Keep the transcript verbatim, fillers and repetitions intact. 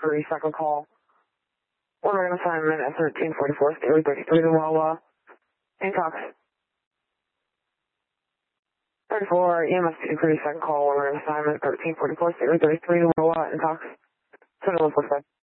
inquiry, second call. Ordering assignment at thirteen forty-four, Stately thirty-three to Wawa. Intox. thirty-four, E M S inquiry, second call. Ordering assignment thirteen forty-four, Stately thirty-three to Wawa. Intox. seven one four five.